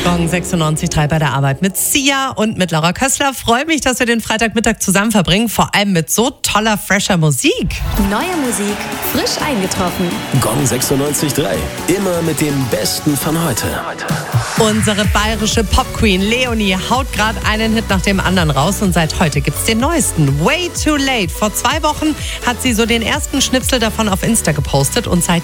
Gong 96.3 bei der Arbeit mit Sia und mit Laura Kössler. Freue mich, dass wir den Freitagmittag zusammen verbringen, vor allem mit so toller, fresher Musik. Neue Musik, frisch eingetroffen. Gong 96.3, immer mit dem Besten von heute. Unsere bayerische Popqueen Leonie haut gerade einen Hit nach dem anderen raus und seit heute gibt's den neuesten, Way Too Late. Vor 2 Wochen hat sie so den ersten Schnipsel davon auf Insta gepostet und seit